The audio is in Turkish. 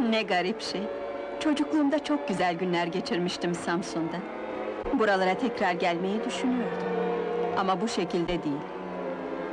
Ne garip şey! Çocukluğumda çok güzel günler geçirmiştim Samsun'da. Buralara tekrar gelmeyi düşünüyordum. Ama bu şekilde değil.